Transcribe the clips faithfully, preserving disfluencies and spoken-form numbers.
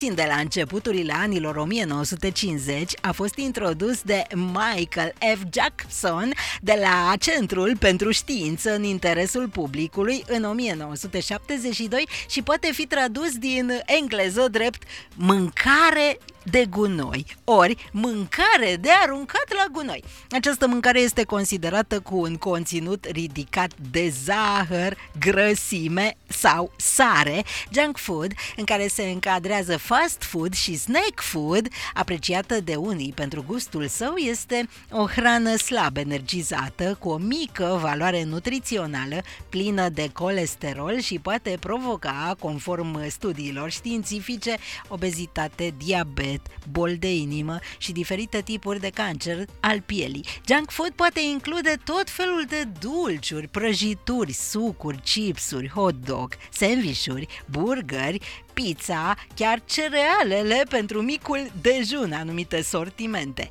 de la începuturile anilor o mie nouă sute cincizeci a fost introdus de Michael F. Jackson de la Centrul pentru Știință în interesul publicului în o mie nouă sute șaptezeci și doi și poate fi tradus din engleză drept mâncare de gunoi, ori mâncare de aruncat la gunoi. Această mâncare este considerată cu un conținut ridicat de zahăr, grăsime sau sare, junk food, în care se încadrează fast food și snack food, apreciată de unii pentru gustul său, este o hrană slab energizată, cu o mică valoare nutrițională, plină de colesterol și poate provoca, conform studiilor științifice, obezitate, diabet, boli de inimă și diferite tipuri de cancer al pielii. Junk food poate include tot felul de dulciuri, prăjituri, sucuri, chipsuri, hot dog, sandvișuri, burgeri, pizza, chiar cerealele pentru micul dejun, anumite sortimente.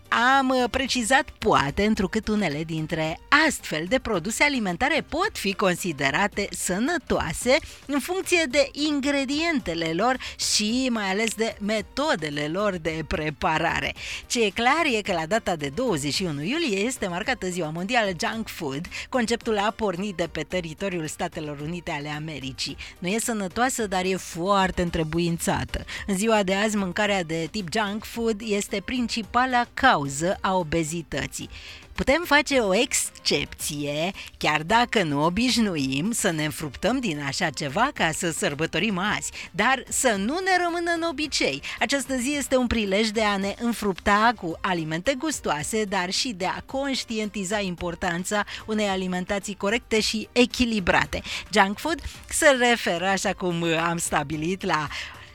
Am precizat poate, întrucât unele dintre astfel de produse alimentare pot fi considerate sănătoase în funcție de ingredientele lor și mai ales de metodele lor de preparare. Ce e clar e că la data de douăzeci și unu iulie este marcată Ziua Mondială Junk Food. Conceptul a pornit de pe teritoriul Statelor Unite ale Americii. Nu e sănătoasă, dar e foarte întrebuințată. În ziua de azi, mâncarea de tip junk food este principala cauză a obezității. Putem face o excepție, chiar dacă nu obișnuim să ne înfruptăm din așa ceva ca să sărbătorim azi, dar să nu ne rămână în obicei. Această zi este un prilej de a ne înfrupta cu alimente gustoase, dar și de a conștientiza importanța unei alimentații corecte și echilibrate. Junk food se referă, așa cum am stabilit, la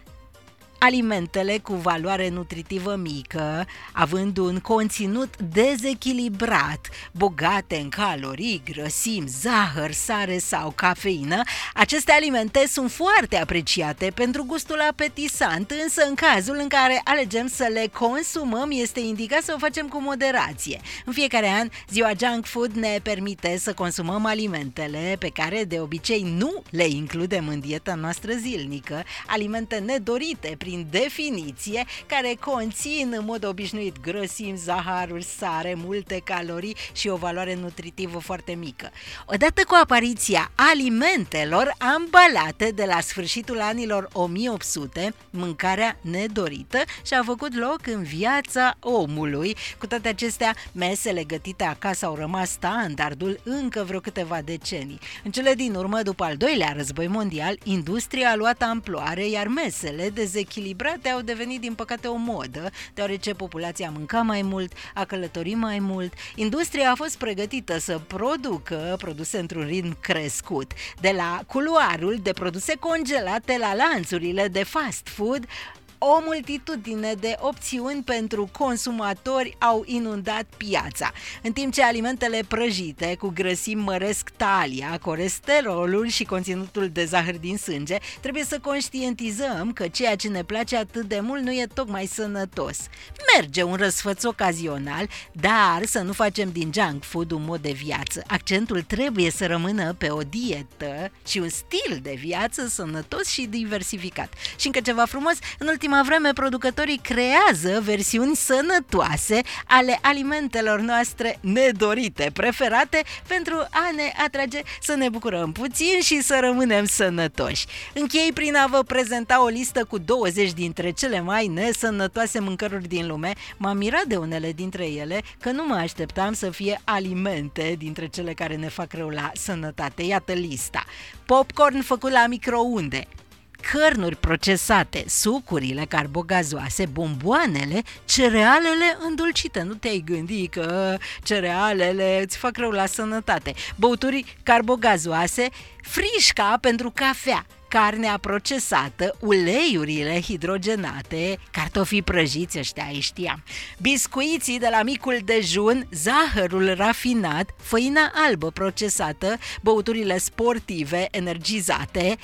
alimentele cu valoare nutritivă mică, având un conținut dezechilibrat, bogate în calorii, grăsimi, zahăr, sare sau cafeină. Aceste alimente sunt foarte apreciate pentru gustul apetisant, însă în cazul în care alegem să le consumăm, este indicat să o facem cu moderație. În fiecare an, ziua junk food ne permite să consumăm alimentele pe care de obicei nu le includem în dieta noastră zilnică, alimente nedorite prin definiție, care conțin în mod obișnuit grăsimi, zahăruri, sare, multe calorii și o valoare nutritivă foarte mică. Odată cu apariția alimentelor ambalate de la sfârșitul anilor o mie opt sute, mâncarea nedorită și-a făcut loc în viața omului. Cu toate acestea, mesele gătite acasă au rămas standardul încă vreo câteva decenii. În cele din urmă, după al doilea război mondial, industria a luat amploare, iar mesele dezechilibrate au devenit, din păcate, o modă, deoarece populația mânca mai mult, a călătorit mai mult. Industria a fost pregătită să producă produse într-un ritm crescut. De la culoarul de produse congelate la lanțurile de fast food, o multitudine de opțiuni pentru consumatori au inundat piața. În timp ce alimentele prăjite cu grăsimi măresc talia, colesterolul și conținutul de zahăr din sânge, trebuie să conștientizăm că ceea ce ne place atât de mult nu e tocmai sănătos. Merge un răsfăț ocazional, dar să nu facem din junk food un mod de viață. Accentul trebuie să rămână pe o dietă și un stil de viață sănătos și diversificat. Și încă ceva frumos, în ultima vreme producătorii creează versiuni sănătoase ale alimentelor noastre nedorite, preferate, pentru a ne atrage să ne bucurăm puțin și să rămânem sănătoși. Închei prin a vă prezenta o listă cu douăzeci dintre cele mai nesănătoase mâncăruri din lume. M-am mirat de unele dintre ele, că nu mă așteptam să fie alimente dintre cele care ne fac rău la sănătate. Iată lista: popcorn făcut la microunde, cărnuri procesate, sucurile carbogazoase, bomboanele, cerealele îndulcite. Nu te-ai gândi că cerealele îți fac rău la sănătate. Băuturi carbogazoase, frișca pentru cafea, carnea procesată, uleiurile hidrogenate, cartofii prăjiți, ăștia îi știam, biscuiții de la micul dejun, zahărul rafinat, făina albă procesată, băuturile sportive energizate,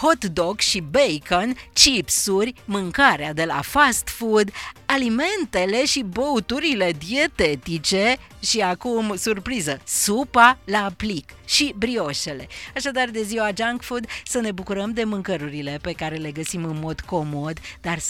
hot dog și bacon, chipsuri, mâncarea de la fast food, alimentele și băuturile dietetice și acum, surpriză, supa la plic și brioșele. Așadar, de ziua junk food să ne bucurăm de mâncărurile pe care le găsim în mod comod, dar